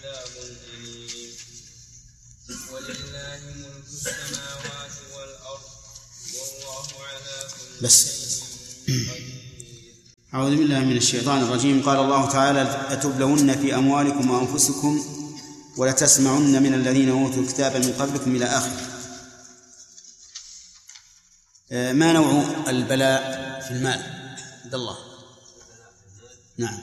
عذاب أليم. ولله ملك السماوات والأرض والله على كل شيء قدير. أعوذ بالله من الشيطان الرجيم. قال الله تعالى: لتبلون في أموالكم وأنفسكم ولتسمعن من الذين أوتوا الكتاب من قبلكم إلى آخره. ما نوع البلاء في المال عند الله؟ نعم.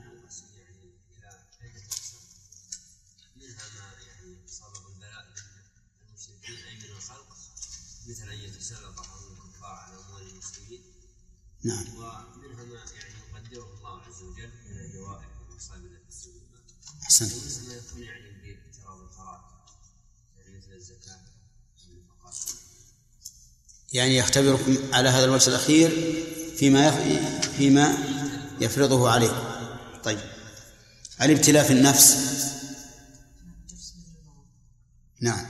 منها ما سبب البلاء بالمشركين أي من الخلق، مثل أن يتسلط بعض الكفار على أموال المسلمين. نعم. ومنها ما يقدره الله عز وجل من الجوائح والمصائب التي تصيب المال. أحسنت. ومثل ما يكون باعتراض الفرائض، مثل الزكاة والنفقات. يعني يختبركم على هذا الوجه الأخير فيما يفرضه عليه. طيب، الابتلاء في النفس. نعم.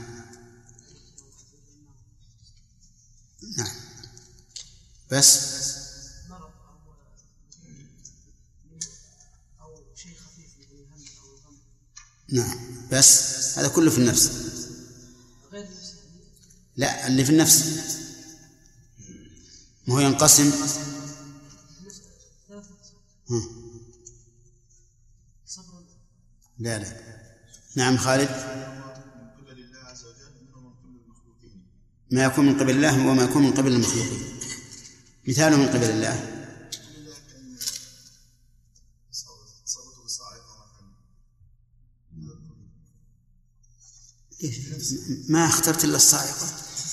نعم. بس نعم، بس هذا كله في النفس. لا، اللي في النفس ما هو ينقسم. لا. نعم خالد. ما يكون من قبل الله وما يكون من قبل المخلوقين. مثاله من قبل الله ما اخترت إلا الصاعقة.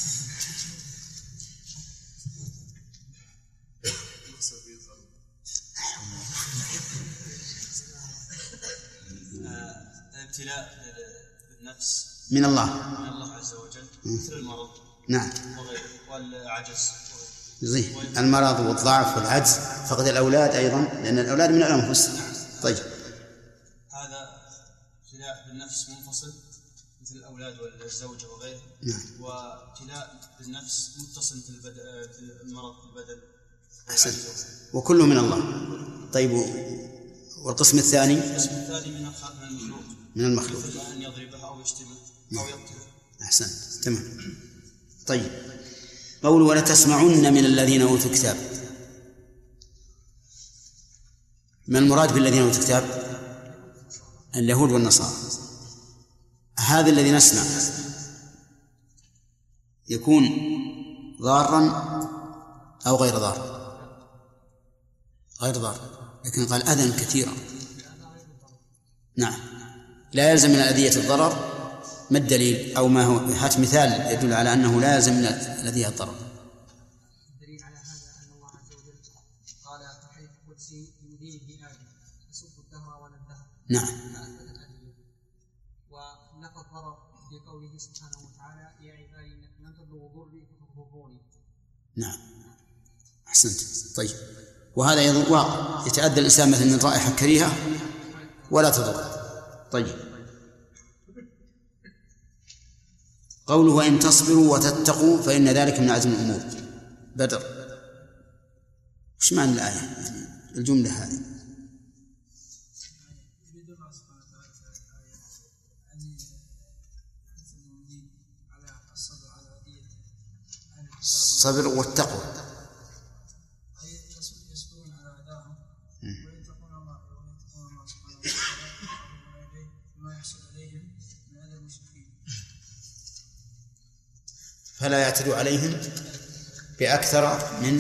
الابتلاء بالنفس من الله عز وجل، مثل المرض. نعم. والعجز. زين، المرض والضعف والعجز، فقد الأولاد أيضا، لأن الأولاد من الأنفس. طيب، هذا ابتلاء بالنفس منفصل مثل الأولاد والزوجة وغيره. نعم. وابتلاء بالنفس متصل مثل المرض في البدن. أحسن، وكله من الله. طيب، والقسم الثاني؟ القسم الثاني من المخلوق. مثل أن يضربها أو يشتمه أو يقتله. أحسن، تمام. طيب، قول ولتسمعن من الذين أوتوا الكتاب. ما المراد بالذين أوتوا الكتاب؟ اليهود والنصارى. هذا الذي نسمع يكون ضارا أو غير ضار؟ غير ضار، لكن قال أذى كثيرا. نعم، لا يلزم من الأذية الضرر. ما الدليل؟ أو ما هو؟ هات مثال يدل على أنه لا يلزم من الأذية الضرر. الدليل على هذا أن الله عز وجل قال في الحديث القدسي: من دينه آدم يسب الدهر ولا الدهر. نعم. ونفى الضرر بقوله سبحانه وتعالى: يا عبادي إنكم لن تبلغوا ضري فتضروني. نعم، أحسنت. طيب، وهذا أيضا واقع، يتأذى الإنسان مثل من رائحة كريهة ولا تضر. طيب، قوله وإن تصبروا وتتقوا فإن ذلك من عزم الأمور. بدر، وش معنى الآية؟ يعني الجملة هذه. الصبر والتقوى. يصبرون على أعدائهم ويتقون الله سبحانه وتعالى بما يحصل عليهم من أذى المشركين، فلا يعتدوا عليهم بأكثر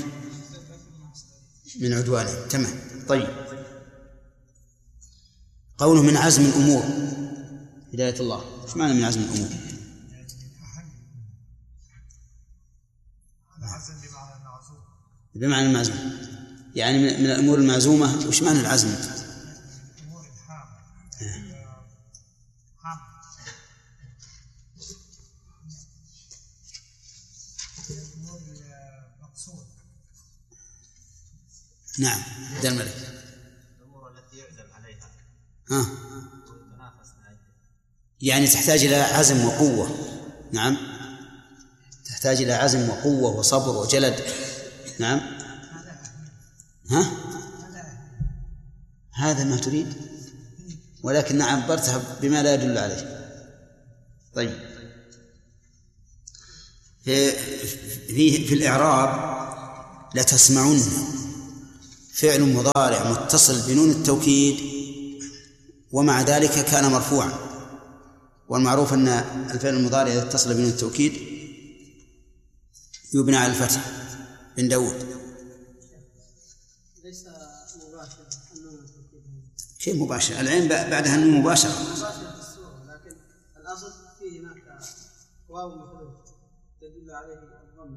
من عدوانهم. تمام. طيب، قوله من عزم الأمور هداية الله، ايش معنى من عزم الأمور؟ بمعنى المعزوم، يعني من الأمور المعزومة. وش معنى العزم؟ الأمور الحامة. الأمور المقصود. نعم، عبد الملك. الأمور التي يعزم عليها. يعني تحتاج إلى عزم وقوة. نعم، تحتاج إلى عزم وقوة وصبر وجلد. نعم. هذا ما تريد؟ ولكن عبرتها بما لا يدل عليه. طيب، في الإعراب لتسمعن فعل مضارع متصل بنون التوكيد، ومع ذلك كان مرفوعا، والمعروف أن الفعل المضارع إذا اتصل بنون التوكيد يبنى على الفتح. بن داود ليس مباشر النون التوكيد. كيف مباشر؟ العين بعدها النون مباشرة. مباشر في الصورة، لكن الأصل فيه هناك واو محذوف تدل عليه الضمة.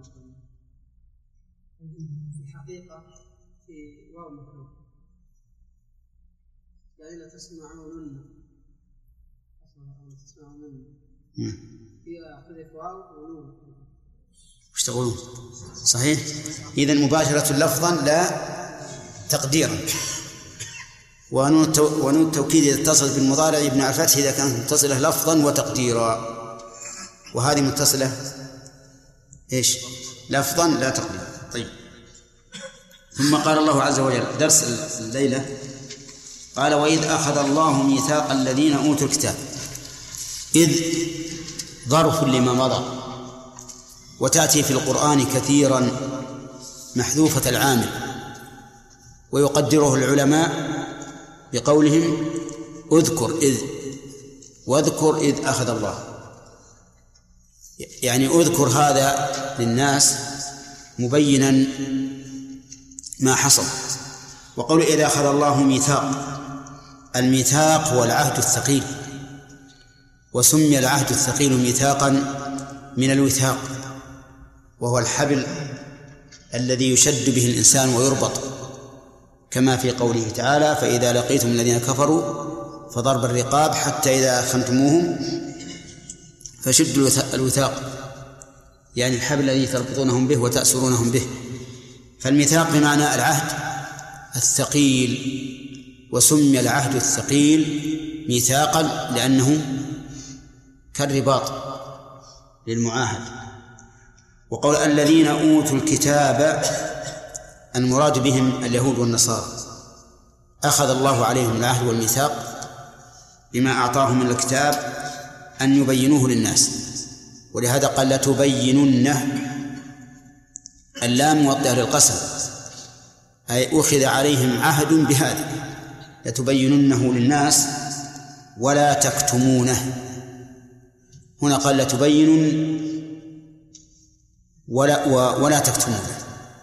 في الحقيقة في واو محذوف، يعني لا تسمعون فيها حذف واو ونون. وش تقولون؟ صحيح. إذن مباشرة لفظا لا تقديرا. ونون التوكيد إذا اتصلت بالمضارع يبنى على الفتح إذا كانت متصلة لفظا وتقديرا، وهذه متصلة إيش؟ لفظا لا تقديرا. طيب، ثم قال الله عز وجل درس الليلة، قال: وإذ أخذ الله ميثاق الذين أوتوا الكتاب. إذ ظرف لما مضى، وتأتي في القرآن كثيرا محذوفة العامل، ويقدره العلماء بقولهم: اذكر إذ، واذكر إذ أخذ الله، يعني اذكر هذا للناس مبينا ما حصل. وقول إذا أخذ الله ميثاق، الميثاق هو العهد الثقيل، وسمي العهد الثقيل ميثاقا من الوثاق، وهو الحبل الذي يشد به الإنسان ويربط، كما في قوله تعالى: فإذا لقيتم الذين كفروا فضرب الرقاب حتى إذا أخنتموهم فشدوا الوثاق، يعني الحبل الذي تربطونهم به وتأسرونهم به. فالميثاق بمعنى العهد الثقيل، وسمي العهد الثقيل ميثاقا لأنه كالرباط للمعاهد. وقول الذين أوتوا الكتاب، المراد بهم اليهود والنصارى، أخذ الله عليهم العهد والميثاق بما أعطاهم من الكتاب أن يبينوه للناس، ولهذا قال: لتبيننه، اللام موطئة للقسم، أي أخذ عليهم عهد بهذا، لتبيننه للناس ولا تكتمونه. هنا قال: لتبينن ولا تكتمونه.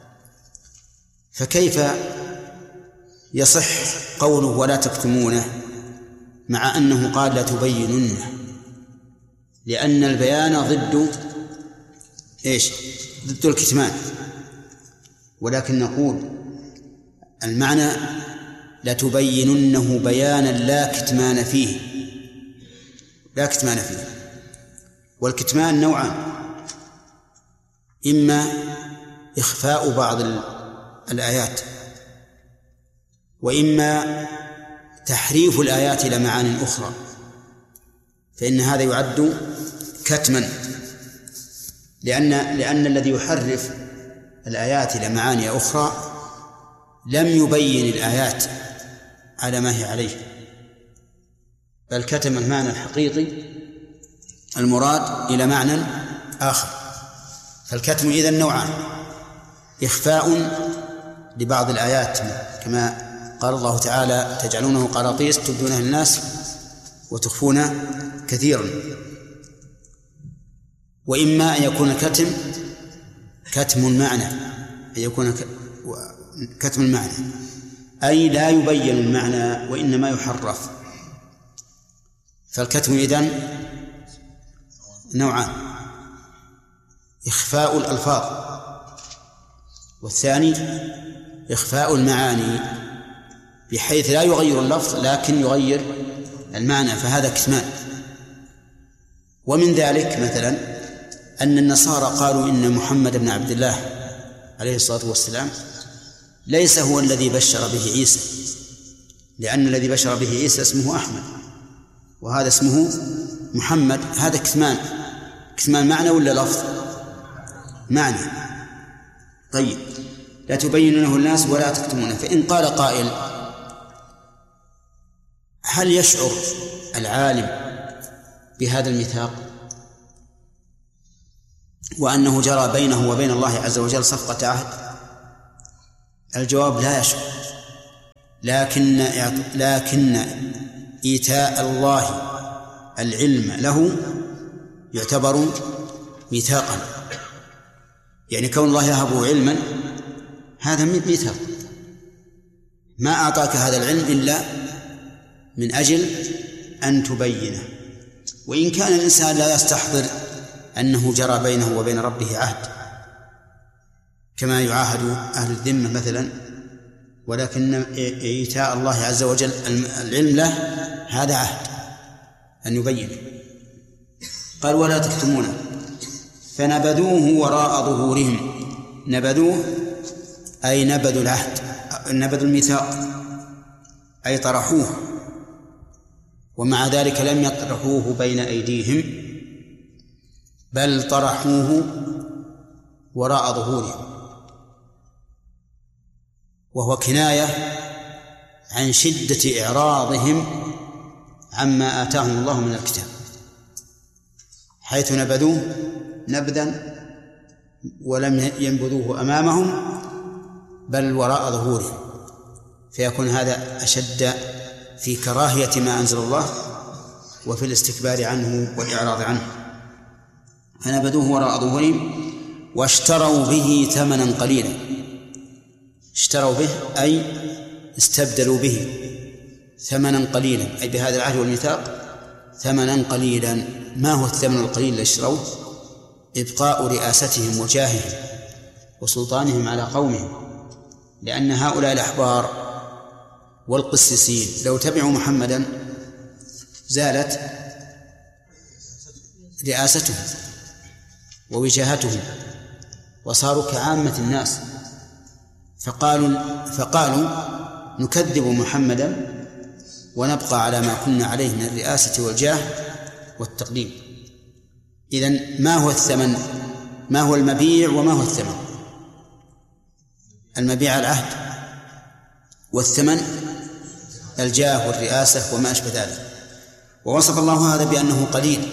فكيف يصح قوله ولا تكتمونه مع أنه قال لتبيننه؟ لأن البيان ضد إيش؟ ضد الكتمان. ولكن نقول المعنى لتبيننه بيانا لا كتمان فيه، لا كتمان فيه. والكتمان نوعان: إما إخفاء بعض الآيات، وإما تحريف الآيات إلى معان أخرى، فإن هذا يعد كتما، لأن الذي يحرف الآيات إلى معاني أخرى لم يبين الآيات على ما هي عليه، بل كتم المعنى الحقيقي المراد إلى معنى آخر. فالكتم إذن نوعان: إخفاء لبعض الآيات كما قال الله تعالى: تجعلونه قراطيس تبدونها للناس وتخفون كثيرا. وإما أن يكون الكتم كتم المعنى، أن يكون كتم المعنى أي لا يبين المعنى وإنما يحرف. فالكتم إذن نوعان: إخفاء الألفاظ، والثاني إخفاء المعاني بحيث لا يغير اللفظ لكن يغير المعنى، فهذا كتمان. ومن ذلك مثلا أن النصارى قالوا إن محمد بن عبد الله عليه الصلاة والسلام ليس هو الذي بشر به عيسى، لأن الذي بشر به عيسى اسمه أحمد وهذا اسمه محمد. هذا كتمان. كتمان معنى ولا لفظ؟ معنى. طيب، لا تبينونه الناس ولا تكتمونه. فإن قال قائل: هل يشعر العالم بهذا الميثاق وأنه جرى بينه وبين الله عز وجل صفقة عهد؟ الجواب لا يشعر، لكن إيتاء الله العلم له يعتبر ميثاقا، يعني كون الله يهب علما هذا ميثاق، ما أعطاك هذا العلم إلا من أجل أن تبينه. وإن كان الإنسان لا يستحضر أنه جرى بينه وبين ربه عهد كما يعاهد أهل الذمة مثلا، ولكن إيتاء الله عز وجل العلم له هذا عهد أن يبينه. قال ولا تكتمونه فنبذوه وراء ظهورهم. نبذوه أي نبذوا العهد، نبذوا الميثاق أي طرحوه، ومع ذلك لم يطرحوه بين أيديهم بل طرحوه وراء ظهورهم، وهو كناية عن شدة إعراضهم عما آتاهم الله من الكتاب، حيث نبذوه نبذا ولم ينبذوه أمامهم بل وراء ظهورهم، فيكون هذا أشد في كراهية ما أنزل الله وفي الاستكبار عنه والإعراض عنه. فنبذوه وراء ظهورهم واشتروا به ثمنا قليلا. اشتروا به أي استبدلوا به ثمنا قليلا، أي بهذا العهد والميثاق ثمنا قليلا. ما هو الثمن القليل الذي اشتروه؟ إبقاء رئاستهم وجاههم وسلطانهم على قومهم، لأن هؤلاء الأحبار والقسيسين لو تبعوا محمدا زالت رئاستهم ووجاهتهم وصاروا كعامة الناس، فقالوا نكذب محمدا ونبقى على ما كنا عليه من الرئاسة والجاه والتقديم. إذن ما هو الثمن؟ ما هو المبيع وما هو الثمن؟ المبيع العهد، والثمن الجاه والرئاسة وما أشبه ذلك. ووصف الله هذا بأنه قليل،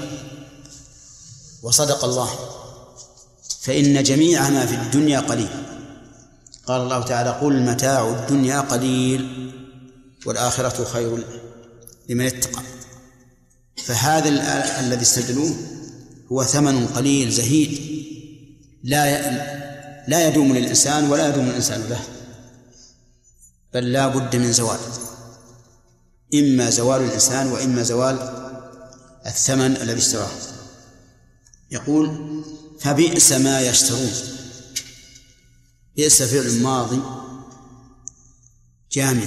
وصدق الله، فإن جميع ما في الدنيا قليل. قال الله تعالى قل متاع الدنيا قليل والآخرة خير لمن اتقى. فهذا الذي استبدلوه هو ثمن قليل زهيد لا يدوم للإنسان ولا يدوم الإنسان له، بل لا بد من زوال، إما زوال الإنسان وإما زوال الثمن الذي اشتراه. يقول فبئس ما يشترون. بئس فعل ماضي جامد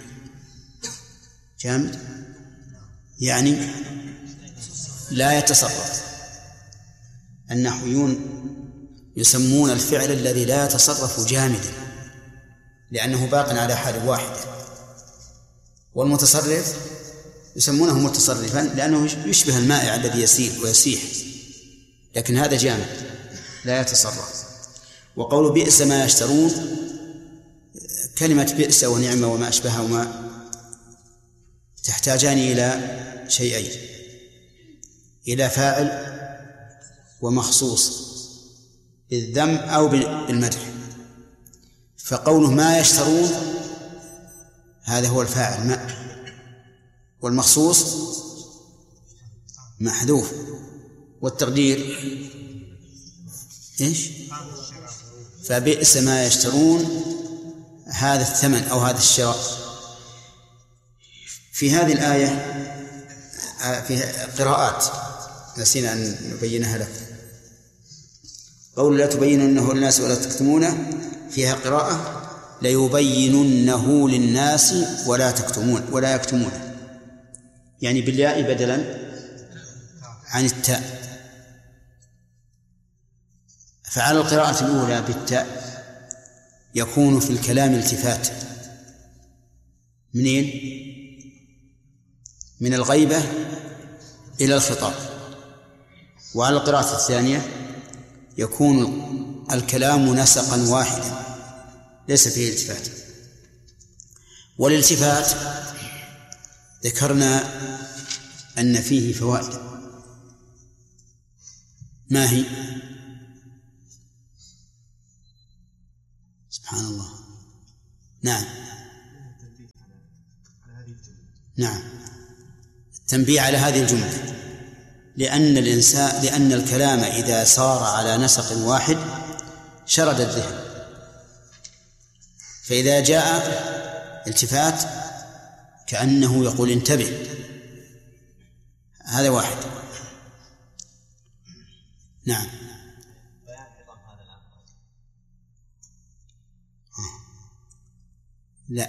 يعني لا يتصرف. النحويون يسمون الفعل الذي لا يتصرف جامدا لأنه باق على حال واحدة، والمتصرف يسمونه متصرفا لأنه يشبه المائع الذي يسير ويسيح، لكن هذا جامد لا يتصرف. وقول بئس ما يشترون، كلمة بئس ونعمة وما أشبهها وما تحتاجان إلى شيئين، إلى فاعل ومخصوص بالذم أو بالمدح. فقوله ما يشترون هذا هو الفاعل ما، والمخصوص محذوف، والتقدير إيش؟ فبئس ما يشترون هذا الثمن أو هذا الشراء. في هذه الآية في قراءات نسينا أن نبينها لك. قول لا تبيننه للناس ولا تكتمونه، فيها قراءة ليبيننه للناس ولا يكتمونه، يعني بالياء بدلا عن التاء. فعلى القراءة الأولى بالتاء يكون في الكلام التفات. منين؟ من الغيبة إلى الخطاب. وعلى القراءة الثانية يكون الكلام نسقا واحدا ليس فيه التفات. والالتفات ذكرنا أن فيه فوائد، ما هي؟ سبحان الله. نعم نعم، التنبيه على هذه الجملة، لأن الكلام إذا صار على نسق واحد شرد الذهن، فإذا جاء التفات كأنه يقول انتبه، هذا واحد. نعم. لا،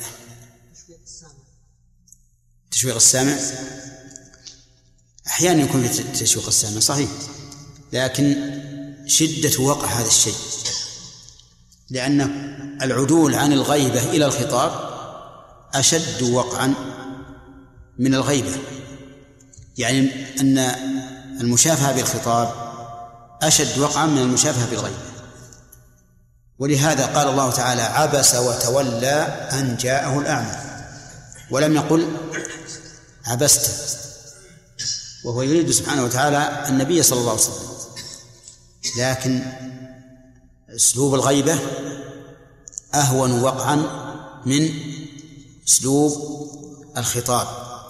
تشويق السامع أحيانا يكون في تشويق السامع صحيح، لكن شدة وقع هذا الشيء، لأن العدول عن الغيبة إلى الخطاب أشد وقعا من الغيبة، يعني أن المشافهة بالخطاب أشد وقعا من المشافهة بالغيبة. ولهذا قال الله تعالى عبس وتولى أن جاءه الأعمى، ولم يقل عبست، وهو يريد سبحانه وتعالى النبي صلى الله عليه وسلم، لكن أسلوب الغيبة أهون وقعا من أسلوب الخطاب.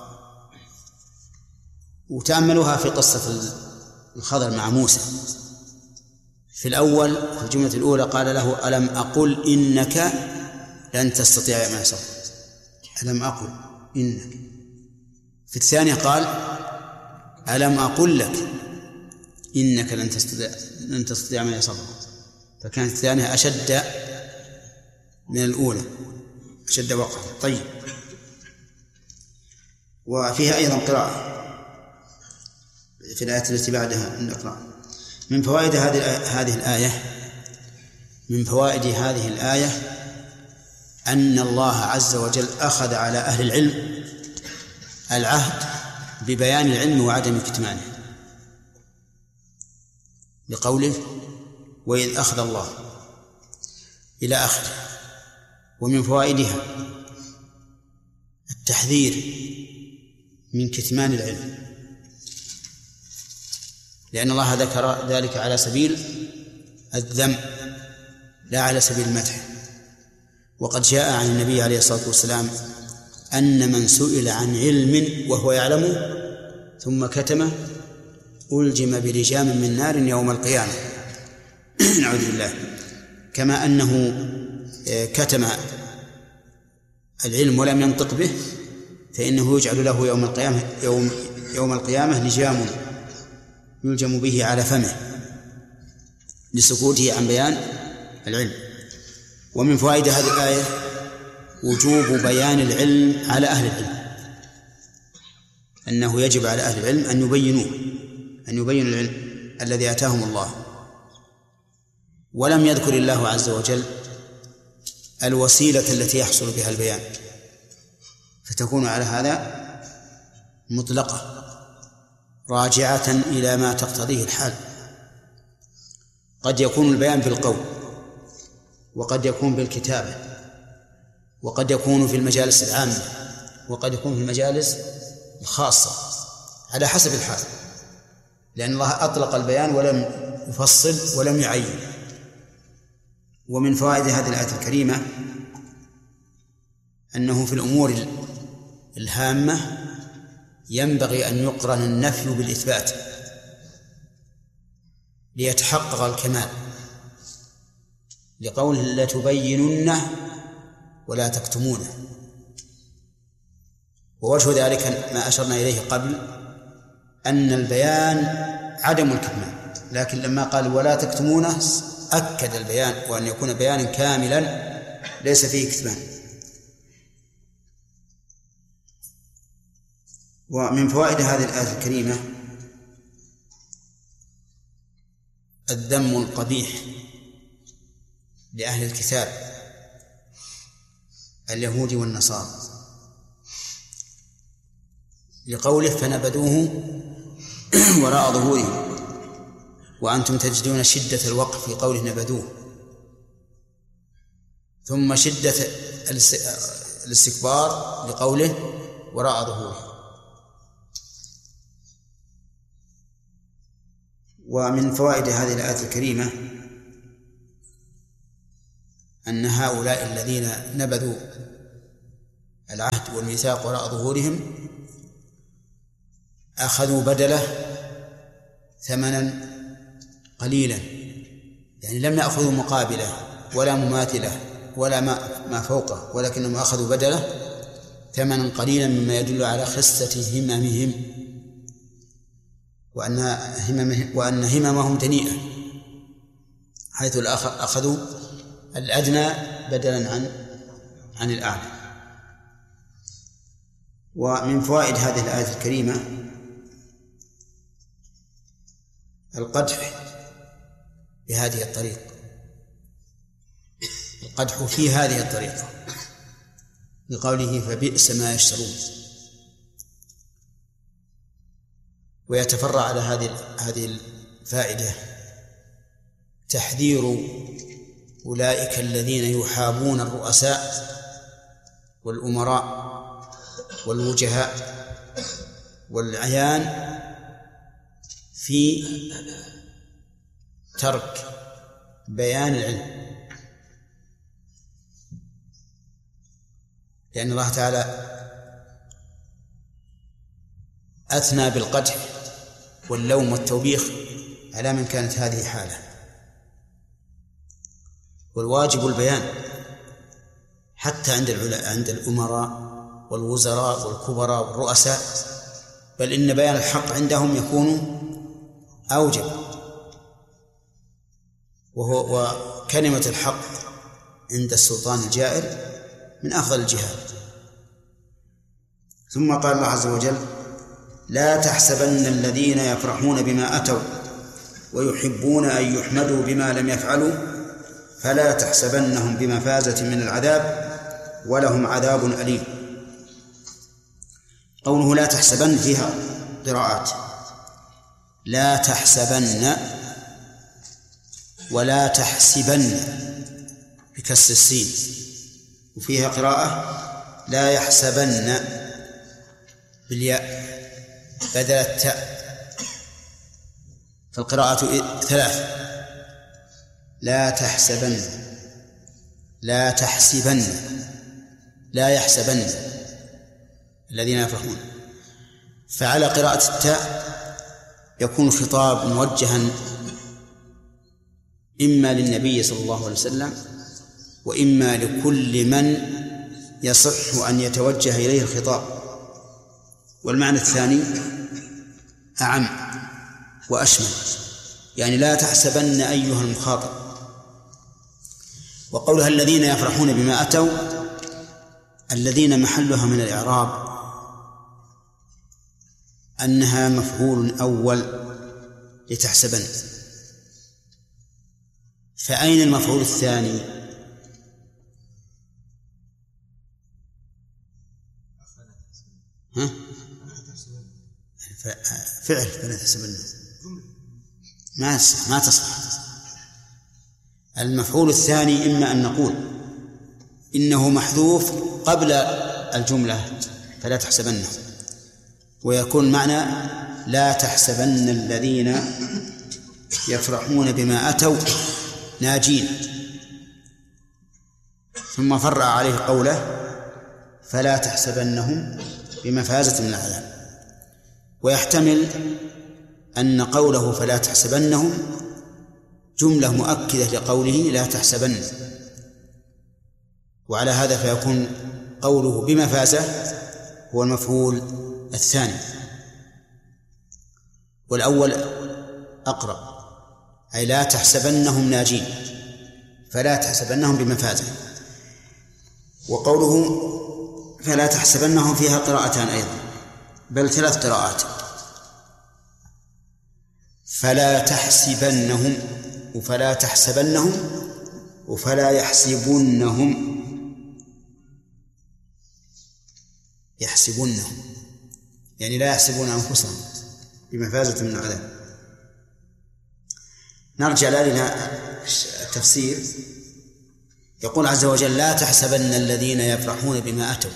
وتأملوها في قصة الخضر مع موسى، في الأول في الجملة الأولى قال له ألم أقل إنك لن تستطيع معي صبرا، ألم أقل إنك. في الثانية قال ألم أقل لك إنك لن تستطيع معي صبرا، فكانت الثانية أشد من الأولى، أشد وقعا. طيب، وفيها أيضا قراءة في الآية التي بعدها نقرأ. من فوائد هذه الآية أن الله عز وجل أخذ على أهل العلم العهد ببيان العلم وعدم كتمانه، لقوله وإذ أخذ الله إلى آخره. ومن فوائدها التحذير من كتمان العلم، لأن الله ذكر ذلك على سبيل الذم لا على سبيل المدح. وقد جاء عن النبي عليه الصلاة والسلام أن من سئل عن علم وهو يعلمه ثم كتمه ألجم بلجام من نار يوم القيامة نعوذ بالله. كما أنه كتم العلم ولم ينطق به فإنه يجعل له يوم القيامة لجام يلجم به على فمه لسكوته عن بيان العلم. ومن فوائد هذه الآية وجوب بيان العلم على أهل العلم، أنه يجب على أهل العلم أن يبينوا العلم الذي آتاهم الله. ولم يذكر الله عز وجل الوسيلة التي يحصل بها البيان، فتكون على هذا مطلقة راجعة إلى ما تقتضيه الحال. قد يكون البيان بالقول، وقد يكون بالكتابة، وقد يكون في المجالس العامة، وقد يكون في المجالس الخاصة، على حسب الحال، لأن الله أطلق البيان ولم يفصل ولم يعين. ومن فوائد هذه الآية الكريمة أنه في الأمور الهامة ينبغي أن يقرن النفي بالإثبات ليتحقق الكمال، لقوله لتبيننه ولا تكتمونه. ووجه ذلك ما أشرنا إليه قبل أن البيان عدم الكتمان، لكن لما قال ولا تكتمونه أكد البيان، وأن يكون بيانا كاملا ليس فيه كتمان. ومن فوائد هذه الآية الكريمة الذم القبيح لأهل الكتاب اليهود والنصارى، لقوله فنبذوه وراء ظهورهم وأنتم تجدون شدة الوقف في قوله نبذوه، ثم شدة الاستكبار لقوله وراء ظهورهم. ومن فوائد هذه الآية الكريمة أن هؤلاء الذين نبذوا العهد والميثاق وراء ظهورهم أخذوا بدله ثمنا قليلا، يعني لم يأخذوا مقابله ولا مماثله ولا ما فوقه، ولكنهم أخذوا بدله ثمنا قليلا، مما يدل على خسة هممهم وأن هممهم دنيئة، حيث أخذوا الأدنى بدلا عن الأعلى. ومن فوائد هذه الآية الكريمة القدح بهذه الطريقة، القدح في هذه الطريقة بقوله فبئس ما يشترون. ويتفرع على هذه الفائدة تحذير أولئك الذين يحابون الرؤساء والأمراء والوجهاء والأعيان في ترك بيان العلم، لأن الله تعالى أثنى بالقدح واللوم والتوبيخ على من كانت هذه حاله، والواجب البيان حتى عند الأمراء والوزراء والكبراء والرؤساء، بل إن بيان الحق عندهم يكون أوجب، وكلمة الحق عند السلطان الجائر من أفضل الجهاد. ثم قال الله عز وجل لا تحسبن الذين يفرحون بما أتوا ويحبون أن يحمدوا بما لم يفعلوا فلا تحسبنهم بمفازة من العذاب ولهم عذاب أليم. قوله لا تحسبن فيها قراءات، لا تحسبن ولا تحسبن بكسر السين، وفيها قراءة لا يحسبن بالياء بدل التاء، فالقراءة 3: لا تحسبن، لا تحسبن، لا يحسبن الذين يفرحون. فعلى قراءة التاء يكون خطاب موجها إما للنبي صلى الله عليه وسلم وإما لكل من يصح أن يتوجه إليه الخطاب. والمعنى الثاني أعم وأشمل، يعني لا تحسبن أيها المخاطب. وقولها الذين يفرحون بما أتوا، الذين محلها من الإعراب أنها مفعول أول لتحسبن، فأين المفعول الثاني؟ فعل فلا تحسبن ما تصح. المفعول الثاني إما أن نقول إنه محذوف قبل الجملة فلا تحسبنه، ويكون معنى لا تحسبن الذين يفرحون بما أتوا ناجين، ثم فرع عليه قوله فلا تحسبنهم بمفازة من العذاب. ويحتمل أن قوله فلا تحسبنهم جملة مؤكدة لقوله لا تحسبن، وعلى هذا فيكون قوله بمفازة هو المفعول الثاني، والأول أقرب، أي لا تحسبنهم ناجين فلا تحسبنهم بمفازة. وقوله فلا تحسبنهم فيها قراءتان أيضا، بل 3 قراءات، فلا تحسبنهم وفلا تحسبنهم وفلا يحسبنهم، يحسبنهم يعني لا يحسبون أنفسهم بمفازة من العذاب. نرجع لنا التفسير. يقول عز وجل لا تحسبن الذين يفرحون بما أتوا،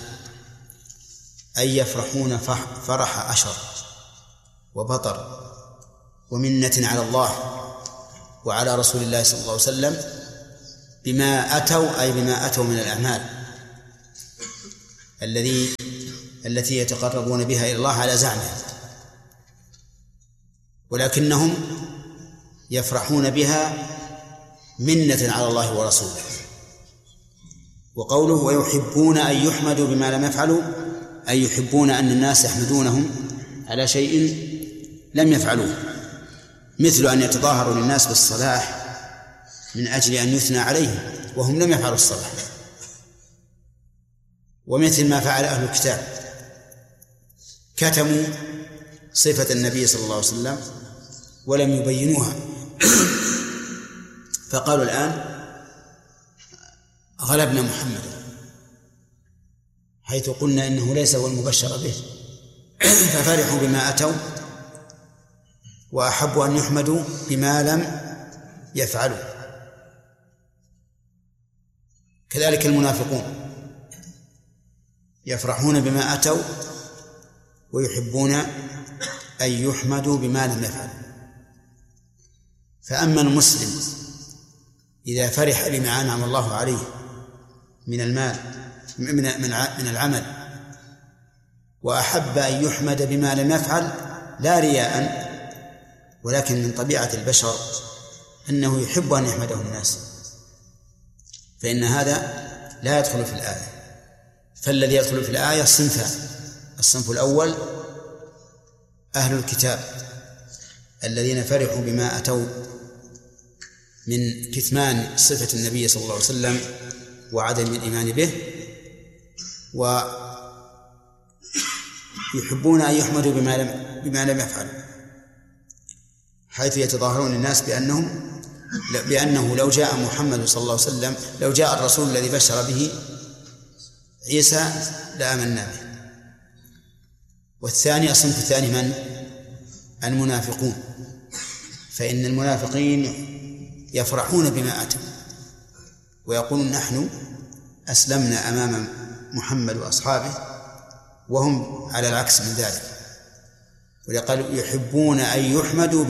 أي يفرحون فرح أشر وبطر ومنة على الله وعلى رسول الله صلى الله عليه وسلم بما أتوا، أي بما أتوا من الأعمال التي يتقربون بها إلى الله على زعمه، ولكنهم يفرحون بها منة على الله ورسوله. وقوله ويحبون أن يحمدوا بما لم يفعلوا، أي يحبون أن الناس يحمدونهم على شيء لم يفعلوه، مثل أن يتظاهروا للناس بالصلاح من أجل أن يثنى عليهم وهم لم يفعلوا الصلاح، ومثل ما فعل أهل الكتاب، كتموا صفة النبي صلى الله عليه وسلم ولم يبينوها، فقالوا الآن غلبنا محمد، حيث قلنا إنه ليس هو المبشر به، ففرحوا بما أتوا وأحبوا أن يحمدوا بما لم يفعلوا. كذلك المنافقون يفرحون بما أتوا ويحبون أن يحمدوا بما لم يفعلوا. فأما المسلم إذا فرح بما أنعم الله عليه من المال من العمل وأحب أن يحمد بما لم يفعل لا رياء، ولكن من طبيعة البشر أنه يحب أن يحمده الناس، فإن هذا لا يدخل في الآية. فالذي يدخل في الآية صنفان: الصنف الأول أهل الكتاب الذين فرحوا بما أتوا من كتمان صفة النبي صلى الله عليه وسلم وعدم الإيمان به، ويحبون أن يحمدوا بما لم يفعلوا، حيث يتظاهرون للناس بأنه لو جاء محمد صلى الله عليه وسلم، لو جاء الرسول الذي بشر به عيسى لآمنا به. والثاني، الصنف الثاني من؟ المنافقون، فإن المنافقين يفرحون بما أتوا ويقولون نحن أسلمنا أمام محمد وأصحابه، وهم على العكس من ذلك. ويقول يحبون أن يحمدوا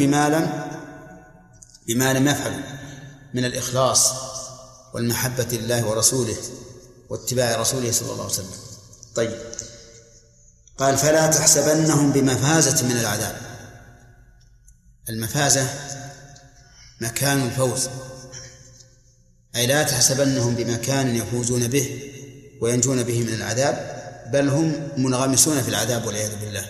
بما لم يفعلوا من الإخلاص والمحبة لله ورسوله واتباع رسوله صلى الله عليه وسلم. طيب، قال فلا تحسبنهم بمفازة من العذاب. المفازة مكان الفوز، أي لا تحسبنهم بمكان يفوزون به وينجون به من العذاب، بل هم منغمسون في العذاب والعياذ بالله،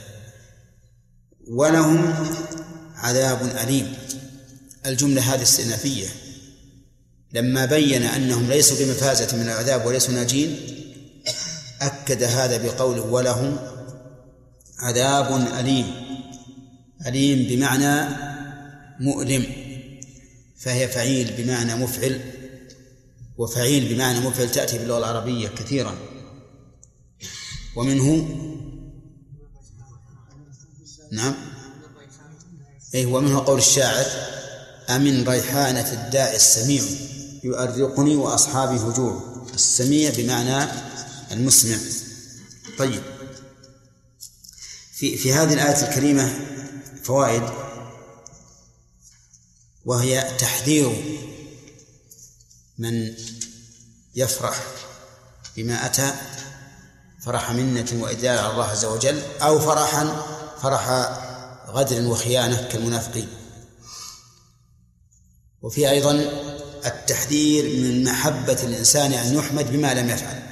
ولهم عذاب أليم. الجملة هذه استئنافية، لما بين أنهم ليسوا بمفازة من العذاب وليسوا ناجين أكد هذا بقوله ولهم عذاب أليم. أليم بمعنى مؤلم، فهي فعيل بمعنى مفعل، وفعيل بمعنى مفعل تأتي باللغة العربية كثيرا. ومنه نعم ومنه قول الشاعر أمن ريحانة الداء السميع يؤرقني وأصحابي هجوع. السميع بمعنى المسمع. طيب، في هذه الآية الكريمة فوائد، وهي تحذير من يفرح بما أتى فرح منة وإدلال على الله عز وجل، أو فرح غدر وخيانة كالمنافقين. وفي أيضا التحذير من محبة الإنسان أن يحمد بما لم يفعل،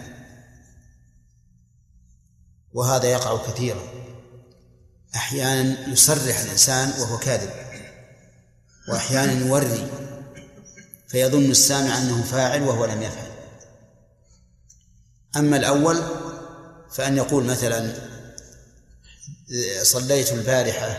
وهذا يقع كثيرا. أحيانا يصرح الإنسان وهو كاذب، وأحيانا يوري فيظن السامع أنه فاعل وهو لم يفعل. أما الأول فأن يقول مثلا صليت البارحة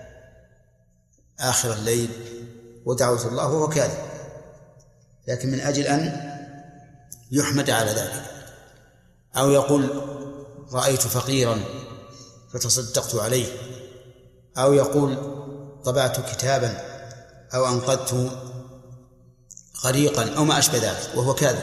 آخر الليل ودعوت الله وهو كاذب، لكن من أجل أن يحمد على ذلك. أو يقول رأيت فقيرا فتصدقت عليه، أو يقول طبعت كتابا أو أنقذت غريقا أو ما أشبه ذلك وهو كاذب.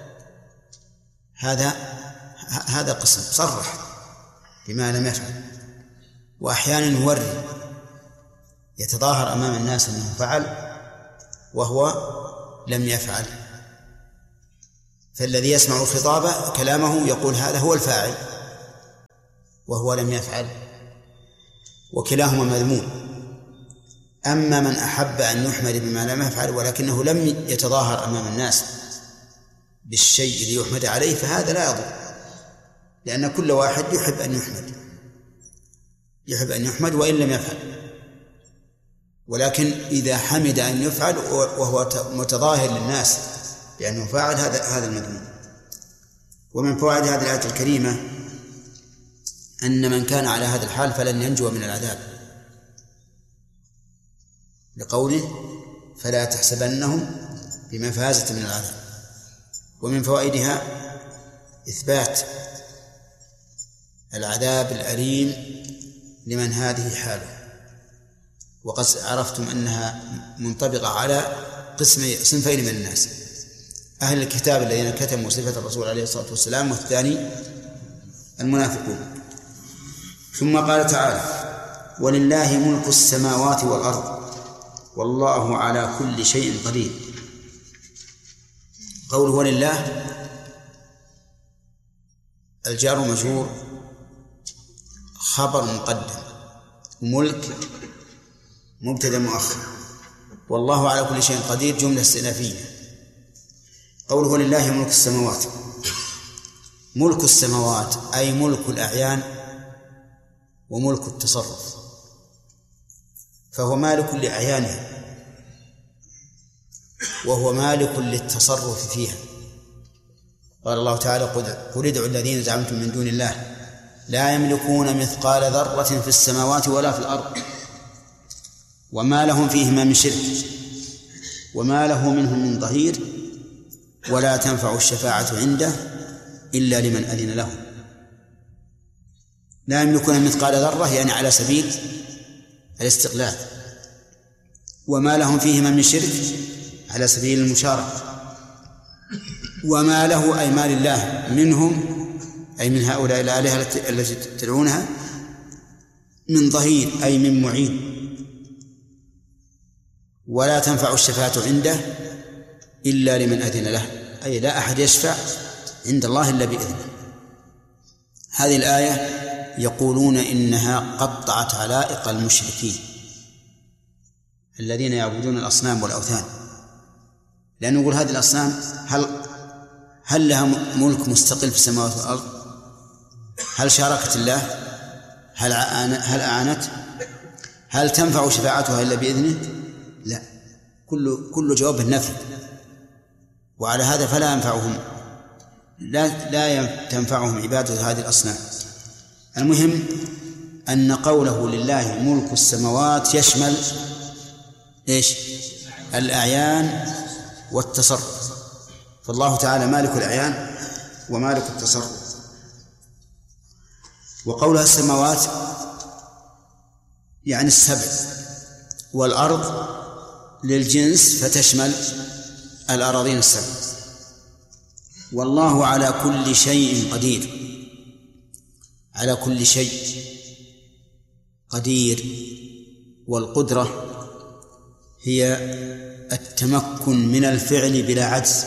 هذا قسم صرح بما لم يفعل. وأحيانا يوري يتظاهر أمام الناس أنه فعل وهو لم يفعل، فالذي يسمع خطابه كلامه يقول هذا هو الفاعل وهو لم يفعل، وكلاهما مذموم. أما من أحب أن يحمد بما لم يفعل ولكنه لم يتظاهر أمام الناس بالشيء الذي يحمد عليه فهذا لا يضر، لأن كل واحد يحب أن يحمد وإن لم يفعل، ولكن إذا حمد أن يفعل وهو متظاهر للناس بأنه فاعل هذا المذموم. ومن فوائد هذه الآية الكريمة أن من كان على هذا الحال فلن ينجو من العذاب، لقوله فلا تحسبنهم بمفازة من العذاب. ومن فوائدها إثبات العذاب الأليم لمن هذه حاله، وقد عرفتم أنها منطبقة على صنفين من الناس: أهل الكتاب الذين كتموا صفة الرسول عليه الصلاة والسلام، والثاني المنافقون. ثم قال تعالى: ولله ملك السماوات والأرض والله على كل شيء قدير. قوله ولله الجار مجرور خبر مقدم، ملك مبتدأ مؤخر، والله على كل شيء قدير جملة استئنافية. قوله ولله ملك السماوات، ملك السماوات أي ملك الأعيان وملك التصرف، فهو مالك لأعيانها وهو مالك للتصرف فيها. قال الله تعالى: قل ادعوا الذين زعمتم من دون الله لا يملكون مثقال ذرة في السماوات ولا في الأرض وما لهم فيهما من شرك وما له منهم من ظهير ولا تنفع الشفاعة عنده إلا لمن أذن له. لا يملكون مثقال ذرة يعني على سبيل الاستقلال، وما لهم فيهما من شرك على سبيل المشاركة، وما له أي ما لله منهم أي من هؤلاء الآلهة التي تدعونها من ظهير أي من معين، ولا تنفع الشفاعة عنده إلا لمن أذن له، أي لا أحد يشفع عند الله إلا بإذنه. هذه الآية يقولون إنها قطعت علائق المشركين الذين يعبدون الأصنام والأوثان، لأنه يقول هذه الأصنام هل لها ملك مستقل في السماوات والأرض؟ هل شاركت الله؟ هل أعانت؟ هل تنفع شفاعتها إلا بإذنه؟ لا، كل جواب النفي. وعلى هذا فلا ينفعهم لا تنفعهم عبادة هذه الأصنام. المهم أن قوله لله ملك السماوات يشمل إيش؟ الأعيان والتصرف، فالله تعالى مالك الأعيان ومالك التصرف. وقولها السماوات يعني السبع، والأرض للجنس فتشمل الأراضين السبع. والله على كل شيء قدير، على كل شيء قدير. والقدرة هي التمكن من الفعل بلا عجز،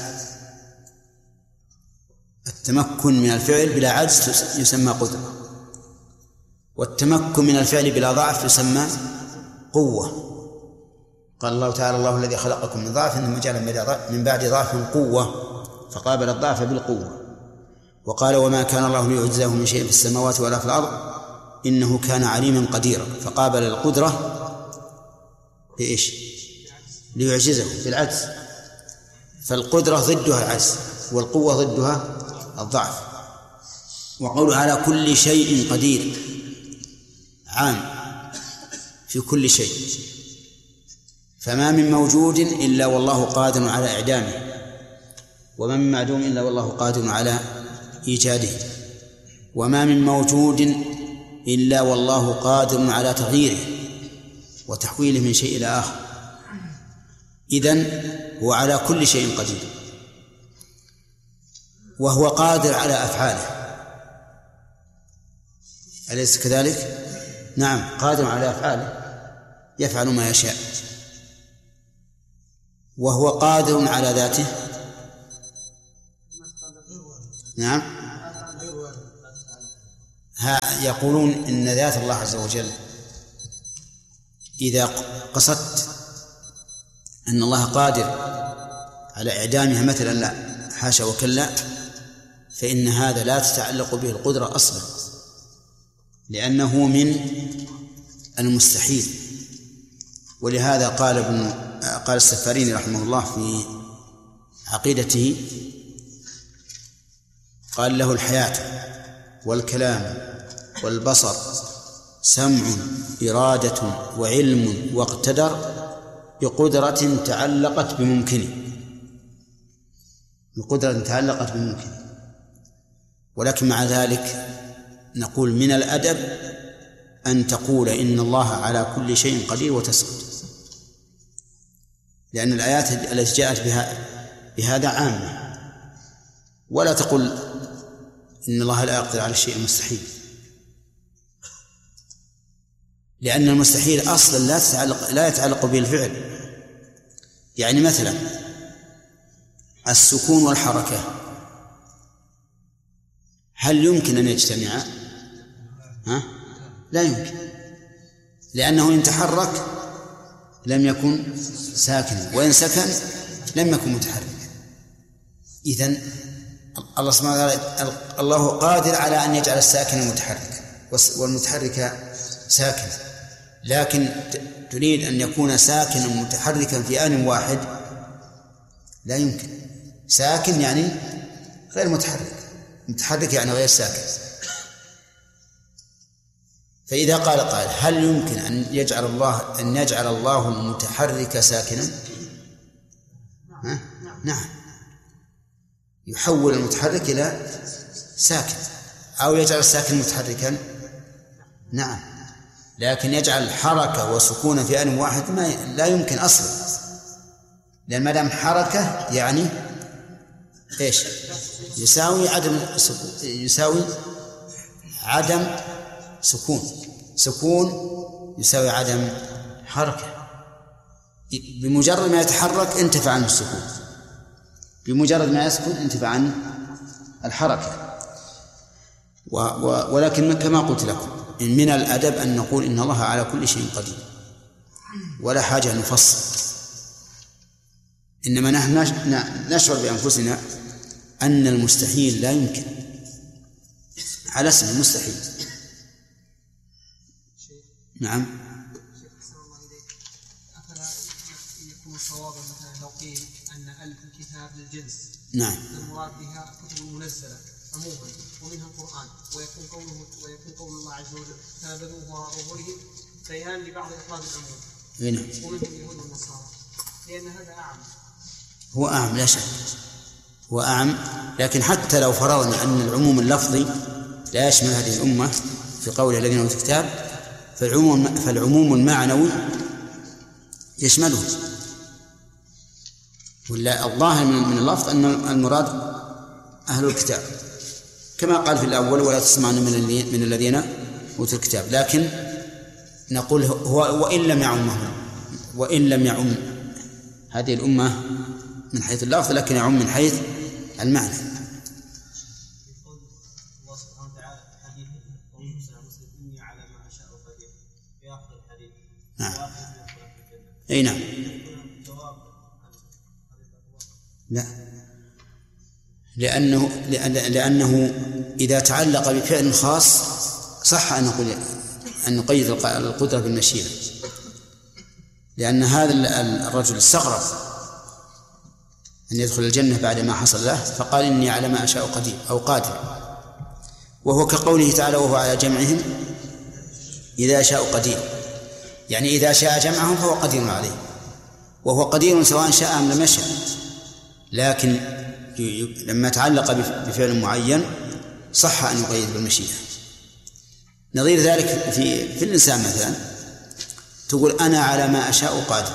التمكن من الفعل بلا عجز يسمى قدرة، والتمكن من الفعل بلا ضعف يسمى قوة. قال الله تعالى: الله الذي خلقكم من ضعف ثم جعل من بعد ضعف قوة فقابل الضعف بالقوة. وقال: وما كان الله ليعجزه من شيء في السماوات ولا في الأرض إنه كان عليما قديرا، فقابل القدرة بإيش؟ ليعجزه بالعجز. فالقدرة ضدها العجز والقوة ضدها الضعف. وقوله على كل شيء قدير عام في كل شيء، فما من موجود إلا والله قادر على إعدامه، وما من معدوم إلا والله قادر على إيجاده، وما من موجود إلا والله قادر على تغييره وتحويله من شيء إلى آخر. إذن هو على كل شيء قدير، وهو قادر على أفعاله، أليس كذلك؟ نعم، قادر على أفعاله، يفعل ما يشاء، وهو قادر على ذاته. نعم، يقولون إن ذات الله عز وجل إذا قصدت أن الله قادر على إعدامها مثلا، لا حاشا وكلا، فإن هذا لا تتعلق به القدرة أصلا، لأنه من المستحيل. ولهذا قال السفاريني رحمه الله في عقيدته، قال له الحياة والكلام والبصر سمع إرادة وعلم واقتدر بقدرة تعلقت بممكنه، بقدرة تعلقت بممكنه. ولكن مع ذلك نقول من الأدب أن تقول إن الله على كل شيء قدير وتسكت، لأن الآيات التي جاءت بهذا عامة. ولا تقل إن الله لا يقدر على الشيء المستحيل، لأن المستحيل أصلا لا يتعلق به الفعل. يعني مثلا السكون والحركة هل يمكن أن يجتمعا؟ لا يمكن، لأنه إن تحرك لم يكن ساكنا، وإن سكن لم يكن متحرك. إذن الله سبحانه وتعالى الله قادر على أن يجعل الساكن متحرك والمتحرك ساكن، لكن تريد أن يكون ساكنا متحركا في آن واحد، لا يمكن. ساكن يعني غير متحرك، متحرك يعني غير ساكن. فإذا قال قائل هل يمكن أن يجعل الله المتحرك ساكنا؟ نعم، يحول المتحرك إلى ساكن، أو يجعل الساكن متحركا. نعم، لكن يجعل حركة وسكون في آن واحد لا يمكن أصلا، لأن ما دام حركة يعني إيش؟ يساوي عدم سكون يساوي عدم حركة. بمجرد ما يتحرك انتفع عنه السكون، بمجرد ما يسكن انتفع عنه الحركة. ولكن كما قلت لكم من الأدب أن نقول إن الله على كل شيء قدير، ولا حاجة أن نفصل، إنما نحن نشعر بأنفسنا أن المستحيل لا يمكن على اسم المستحيل. نعم. أفلا يكون صوابا مثلا لو قيل أن ألف الكتاب للجنس؟ نعم. المراد بها كتب منزلة عموما ومنها القرآن، ويكون قول الله عز وجل فنبذوه وراء ظهورهم بيان لبعض أفراد العموم ومنهم اليهود والنصارى، لأن هذا أعم. هو أعم لا شك، هو أعم، لكن حتى لو فرضنا أن العموم اللفظي لا يشمل هذه الأمة في قول الذين أوتوا الكتاب، فالعموم المعنوي يشمله. ولا الظاهر من اللفظ أن المراد أهل الكتاب، كما قال في الأول ولا تسمعن من الذين أوتوا الكتاب. لكن نقول هو وإن لم يعم هذه الأمة من حيث اللفظ، لكن يعم من حيث المعنى. الله سبحانه وتعالى في حديث قوله صلى الله عليه وسلم إني على ما أشاء قدير في آخر الحديث. نعم. أي نعم. لا، لأنه إذا تعلق بفعل خاص صح أن نقيد القدرة بالمشيئة، لأن هذا الرجل استغرب أن يدخل الجنة بعد ما حصل له، فقال إني على ما أشاء قدير أو قادر، وهو كقوله تعالى وهو على جمعهم إذا شاء قدير، يعني إذا شاء جمعهم فهو قدير عليه، وهو قدير سواء شاء أم لم يشاء. لكن لما تعلق بفعل معين صح أن يقيد بالمشيئة. نظير ذلك في الإنسان مثلا، تقول أنا على ما أشاء قادر،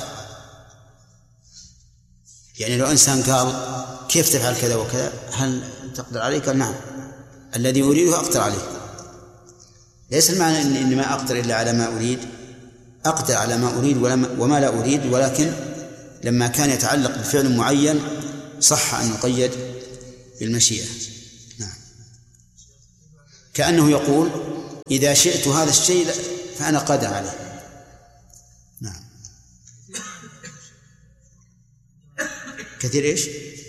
يعني لو إنسان قال كيف تفعل كذا وكذا هل تقدر عليه؟ قال نعم، الذي أريده أقدر عليه. ليس المعنى إني ما أقدر إلا على ما أريد أقدر على ما أريد وما لا أريد، ولكن لما كان يتعلق بفعل معين صح أن يقيد بالمشيئة. نعم. كأنه يقول إذا شئت هذا الشيء فأنا قادر عليه. نعم. كثير إيش؟